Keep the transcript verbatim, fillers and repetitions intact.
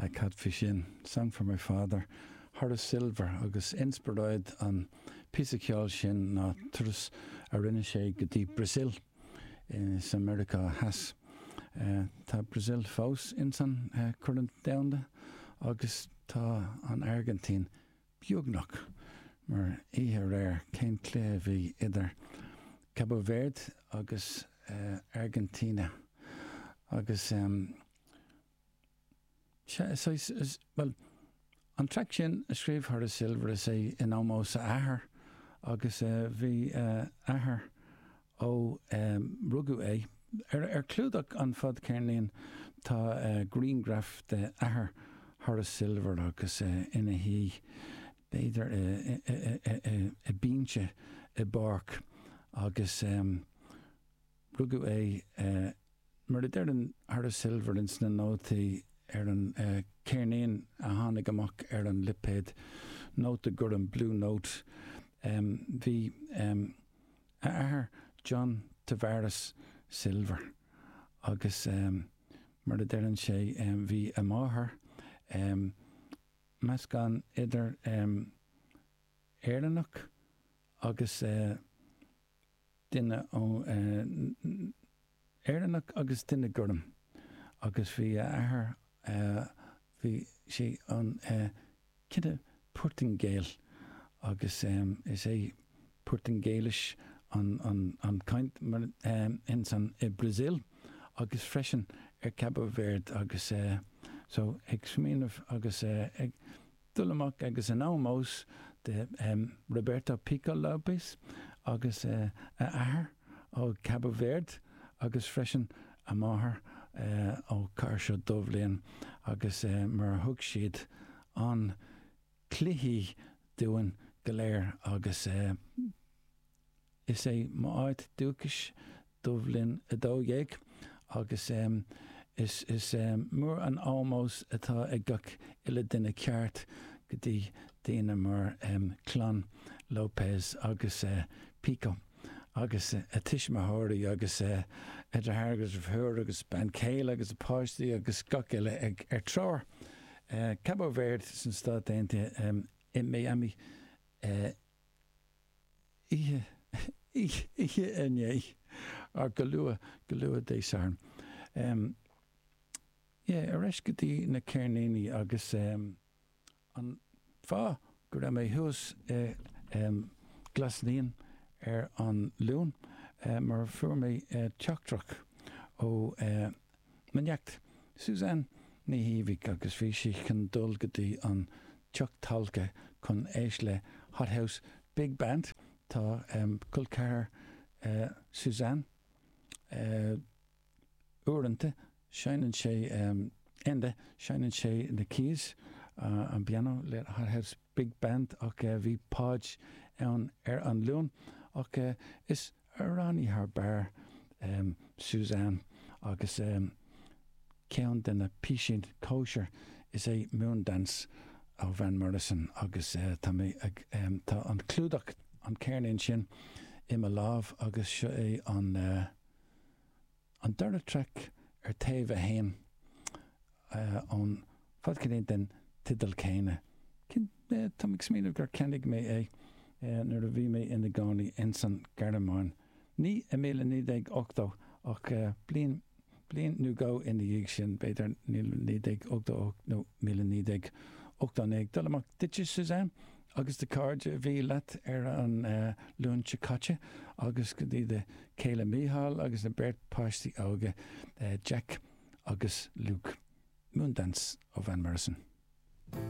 I cad fi sin, Song for My Father, Horace Silver, agus inspiráid an písaceáil sin ná turas a rinne sé go dtí Brazil in America has. Uh, tá Brazil fós in san uh, current downda, agus tá an Argentín beagnach mar ihe réir cén clé bhí idir Cabo Verde agus uh, Argentina agus um, so, so, so, well an track sin a scríb Horace Silver is é in ámós a ahar agus uh, bhí uh, ahar ó um, rugu é ar, ar clúdach an fad cairnlíonn tá uh, Greengraph de ahar Horace Silver agus uh, ina hí beidir a bíntse i barc agus um, rugu é uh, mar a deir Horace Silver in sna nótaí ar an uh, cairnéan a tháinig amach ar an lipéad nóta gur an Blue Note um, bhí um, a ahar John Tavares Silver agus um, mar a deir sé um, bhí a máthair um, meas gan idir um, éireannach agus uh, duine ó uh, éireannach agus duine gurm agus bhí a ahar uh, bhí sé an uh, cinne Portingale agus um, is é Portingalish an, an, an kaint mar um, in san i Brazil agus freisin ar Cabo Verde agus uh, so ag smíanamh agus uh, ag dulamach agus an ámós de um, Roberto Pico Lopez agus uh, a ahar ó Cabo Verde agus freisin a máthair uh, ó Carseo Dublin agus uh, mar thug siad an cluichí dúin go léir agus uh, is é má áit dúchas Dublin a dódhéag agus um, is, is um, mór an ámós atá ag gach ile duine ceart go dtí daoine mar um, Clán Lopez agus uh, Pico agus uh, a tiismathirí agus uh, idir hágus bhthúr agus ben céile agus a páistí agus gach ile ag ar trár uh, Cabo Verde san stad dainte um, i Miami uh, ihe ihe ihe inné ar go lua go lua dé sarn um, yeah, a reis go dtí na cairnéní agus um, an fá gur raibh mé thuas uh, um, glasníon ar an lún uh, mar fuair mé uh, teachtrach ó uh, maneacht Suzanne ní híomhigh agus bhí si chun dul go dtí an teachtalca chun éis le Hot House Big Band tá um, culcair uh, Suzanne uh, uaireanta seineann sé um, ende seineann sé na keys uh, an piano le Hot House Big Band ach uh, bhí páid ann ar an lún ach uh, is arránaí haar bar um, Suzanne agus um, ceann den na písin kosher is é Moondance ó Van Morrison agus uh, tá mé ag um, tá an clúdach an cairnéan sin im a lámh agus seo é an uh, an dara track ar taobh a hain uh, an fad cin den tidal céine cin uh, tá mé smíanamh gur cenig mé é uh, nuair a bhí mé ina gánaí in san Gardamáin ní a míle ní ag ochtó ach uh, blian blian nu gá ina dhéag sin beidir ní ag ochtó nó míle ní ag ochtó néag dulamach ditse Suzanne agus de card a bhí leat ar an uh, lún Chicache agus go dtí de Céile Mícheál agus de Bert Páistí ága uh, Jack agus Luke Moondance ó Van Morrison.